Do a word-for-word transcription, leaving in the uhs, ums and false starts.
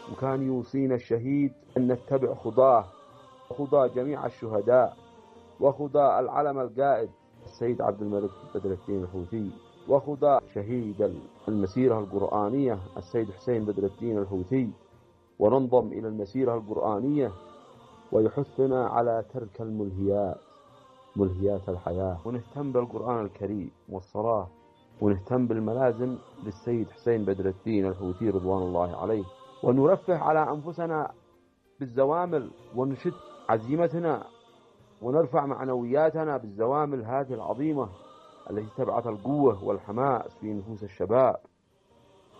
وكان يوصينا الشهيد أن نتبع خضاه وخضى جميع الشهداء وخضى العلم القائد السيد عبد الملك بدر الدين الحوثي وخضى شهيد المسيرة القرآنية السيد حسين بدر الدين الحوثي، وننضم إلى المسيرة القرآنية ويحثنا على ترك الملهيات ملهيات الحياة، ونهتم بالقرآن الكريم والصلاة، ونهتم بالملازم للسيد حسين بدر الدين الحوثي رضوان الله عليه، ونرفه على أنفسنا بالزوامل ونشد عزيمتنا ونرفع معنوياتنا بالزوامل هذه العظيمة التي تبعث القوة والحماس في نفوس الشباب.